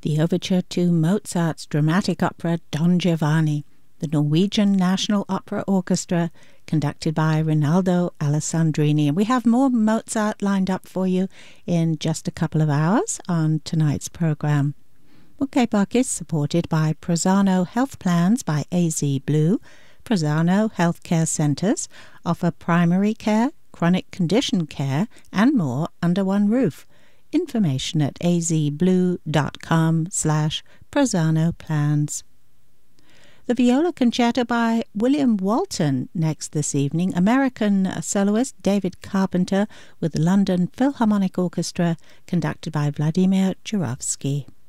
the overture to Mozart's dramatic opera Don Giovanni, the Norwegian National Opera Orchestra, conducted by Rinaldo Alessandrini. And we have more Mozart lined up for you in just a couple of hours on tonight's program. K-Buck is supported by Prosano Health Plans by AZ Blue. Prosano Healthcare Centres offer primary care, chronic condition care, and more under one roof. Information at azblue.com/Prosano Plans. The Viola Concerto by William Walton next this evening. American soloist David Carpenter with the London Philharmonic Orchestra, conducted by Vladimir Jurovsky.